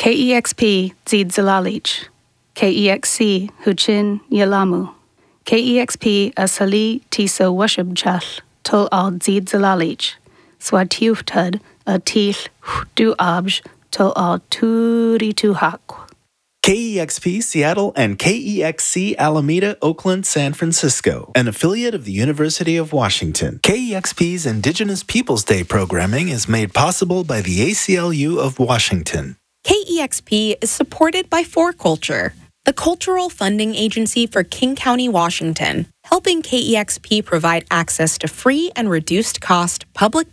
KEXP Zid Zalalich, KEXC Huchin Yalamu, KEXP Asali Tisa Washubchal, Tul Al Zid Zalalich, Swatiuftud a Til Du Abj, Tul Al Turi Tuhak. KEXP Seattle and KEXC Alameda, Oakland, San Francisco, an affiliate of the University of Washington. KEXP's Indigenous Peoples Day programming is made possible by the ACLU of Washington. KEXP is supported by 4Culture, the cultural funding agency for King County, Washington, helping KEXP provide access to free and reduced-cost public